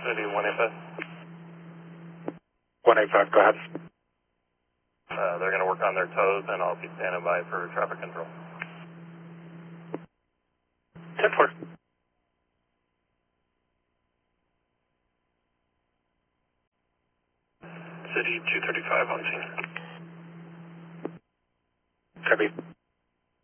City 185. 185, go ahead. They're going to work on their toes, and I'll be standing by for traffic control. 10-4. City 235 on scene. Copy.